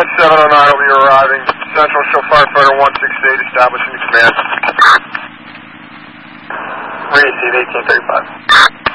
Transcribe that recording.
Jet 709 will be arriving. Central Show Firefighter 168 establishing command. Receive 1835.